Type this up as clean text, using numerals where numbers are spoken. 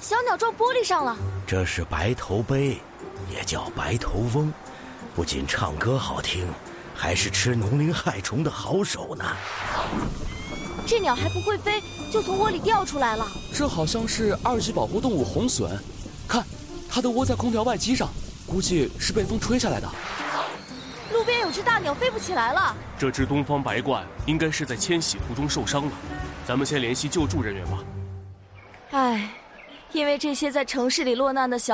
小鸟撞玻璃上了。 这是白头鹎，也叫白头翁，不仅唱歌好听，还是吃农灵害虫的好手呢。 这鸟还不会飞，就从窝里掉出来了。 这好像是2级保护动物红隼，看，它的窝在空调外机上，估计是被风吹下来的。 路边有只大鸟飞不起来了。 这只东方白鹳应该是在迁徙途中受伤了，咱们先联系救助人员吧。 唉，因为这些在城市里落难的小